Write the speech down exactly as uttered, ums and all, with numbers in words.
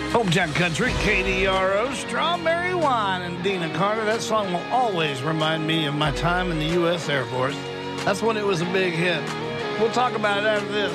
Hometown Country, K D R O, Strawberry Wine, and Dina Carter. That song will always remind me of my time in the U S Air Force. That's when it was a big hit. We'll talk about it after this.